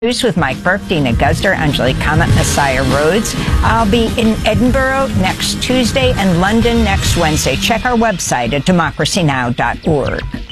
News with Mike Burke, Dina Guzder, Angelique Comet, Messiah Rhodes. I'll be in Edinburgh next Tuesday and London next Wednesday. Check our website at democracynow.org.